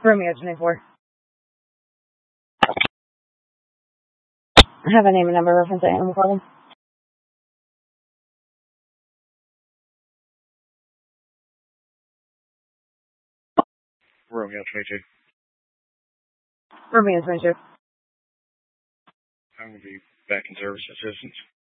Romeo 24. Have a name and number reference to animal problem. Romeo 22. Romeo 22. I'm going to be back in service assistance.